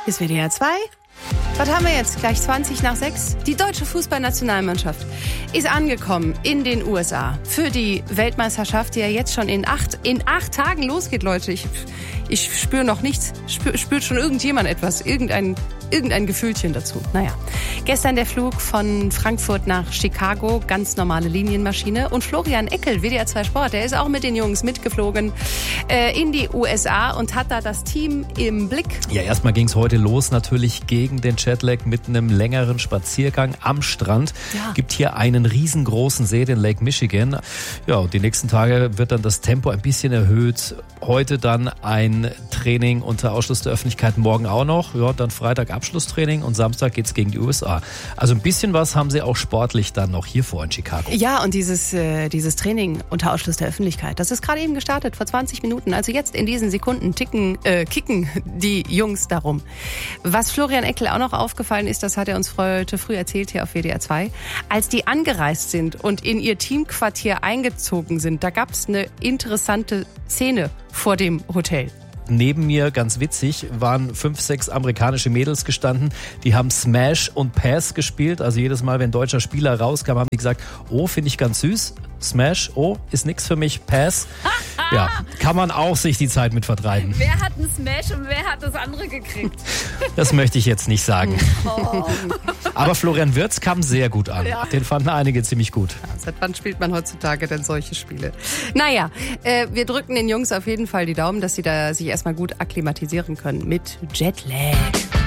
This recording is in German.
Ist WDR 2. Was haben wir jetzt? Gleich 20 nach 6. Die deutsche Fußballnationalmannschaft ist angekommen in den USA für die Weltmeisterschaft, die ja jetzt schon in acht Tagen losgeht, Leute. Ich spüre noch nichts. Spürt schon irgendjemand etwas? Irgendein Gefühlchen dazu. Naja. Gestern der Flug von Frankfurt nach Chicago. Ganz normale Linienmaschine. Und Florian Eckel, WDR 2 Sport, der ist auch mit den Jungs mitgeflogen in die USA und hat da das Team im Blick. Ja, erstmal ging es heute los natürlich gegen den Jetlag mit einem längeren Spaziergang am Strand. Ja. Gibt hier einen riesengroßen See, den Lake Michigan. Ja, und die nächsten Tage wird dann das Tempo ein bisschen erhöht. Heute dann ein Training unter Ausschluss der Öffentlichkeit, morgen auch noch. Ja, dann Freitag Abschlusstraining und Samstag geht's gegen die USA. Also ein bisschen was haben sie auch sportlich dann noch hier vor in Chicago. Ja, und dieses Training unter Ausschluss der Öffentlichkeit, das ist gerade eben gestartet, vor 20 Minuten. Also jetzt in diesen Sekunden kicken die Jungs darum. Was Florian Eckel auch noch aufgefallen ist, das hat er uns heute früh erzählt hier auf WDR 2, als die angereist sind und in ihr Teamquartier eingezogen sind, da gab's eine interessante Szene vor dem Hotel. Neben mir, ganz witzig, waren 5, 6 amerikanische Mädels gestanden. Die haben Smash und Pass gespielt. Also jedes Mal, wenn ein deutscher Spieler rauskam, haben die gesagt, oh, finde ich ganz süß. Smash, oh, ist nix für mich. Pass. Ja, kann man auch sich die Zeit mit vertreiben. Wer hat einen Smash und wer hat das andere gekriegt? Das möchte ich jetzt nicht sagen. Oh. Aber Florian Wirtz kam sehr gut an. Ja. Den fanden einige ziemlich gut. Ja, seit wann spielt man heutzutage denn solche Spiele? Naja, wir drücken den Jungs auf jeden Fall die Daumen, dass sie da sich erstmal gut akklimatisieren können mit Jetlag.